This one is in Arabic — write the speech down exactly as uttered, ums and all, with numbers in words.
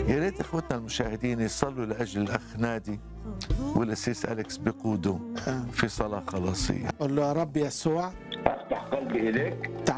يا ريت اخوتنا المشاهدين يصلوا لاجل الاخ نادي والاسيس اليكس بقوده في صلاه خلاصيه. قل له يا رب يسوع افتح قلبي اليك